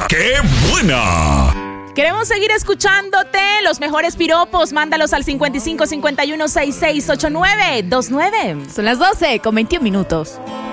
¡Qué buena! Queremos seguir escuchándote. Los mejores piropos, mándalos al 55 51 66 89 29. Son las 12 con 21 minutos.